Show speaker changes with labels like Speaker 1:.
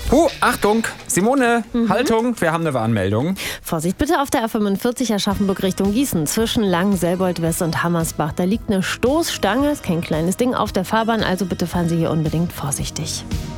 Speaker 1: Achtung, Simone, Haltung, wir haben eine Warnmeldung.
Speaker 2: Vorsicht bitte auf der A45 Aschaffenburg Richtung Gießen. Zwischen Lang, Selbold West und Hammersbach. Da liegt eine Stoßstange, ist kein kleines Ding, auf der Fahrbahn. Also bitte fahren Sie hier unbedingt vorsichtig.